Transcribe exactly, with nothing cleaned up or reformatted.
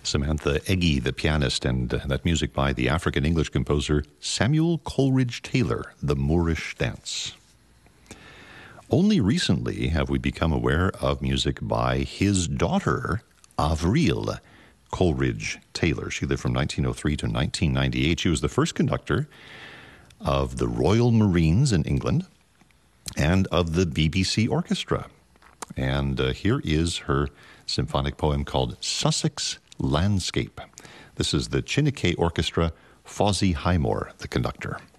Samantha Eggy, the pianist, and uh, that music by the African-English composer Samuel Coleridge Taylor, The Moorish Dance. Only recently have we become aware of music by his daughter, Avril Coleridge Taylor. She lived from nineteen oh three to nineteen ninety-eight. She was the first conductor of the Royal Marines in England and of the B B C Orchestra. And uh, here is her symphonic poem called Sussex Landscape. This is the Chineke Orchestra, Fawzi Highmore, the conductor.